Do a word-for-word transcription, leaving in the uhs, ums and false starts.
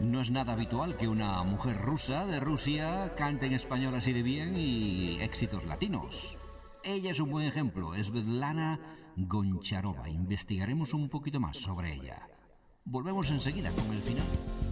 No es nada habitual que una mujer rusa de Rusia cante en español así de bien y éxitos latinos. Ella es un buen ejemplo, es Svetlana Goncharova. Investigaremos un poquito más sobre ella. Volvemos enseguida con el final.